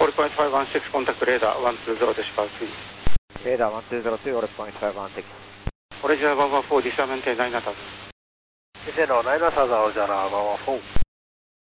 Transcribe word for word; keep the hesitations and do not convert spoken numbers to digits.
Order point five one six, contact radar one two zero decimal three. Radar one two zero two, order point five one six. Original one one four, descend maintain nine nine thousand. Descend on nine nine thousand, original one one four.